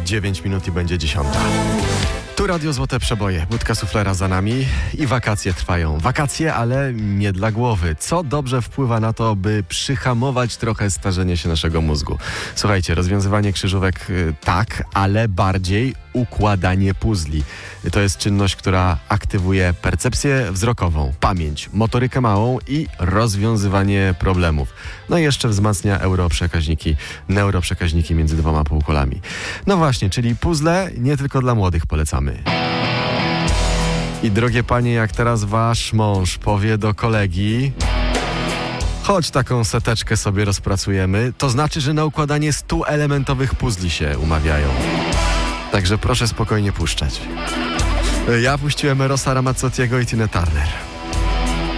9 minut i będzie 10. Tu Radio Złote Przeboje, budka suflera za nami i wakacje trwają. Wakacje, ale nie dla głowy. Co dobrze wpływa na to, by przyhamować trochę starzenie się naszego mózgu? Słuchajcie, rozwiązywanie krzyżówek tak, ale bardziej układanie puzli. To jest czynność, która aktywuje percepcję wzrokową, pamięć, motorykę małą i rozwiązywanie problemów. No i jeszcze wzmacnia neuroprzekaźniki między dwoma półkulami. No właśnie, czyli puzzle nie tylko dla młodych polecamy. I drogie panie, jak teraz wasz mąż powie do kolegi: chodź, taką seteczkę sobie rozpracujemy, to znaczy, że na układanie 100-elementowych puzli się umawiają. Także proszę spokojnie puszczać. Ja puściłem Erosa Ramazzottiego i Tinę Turner.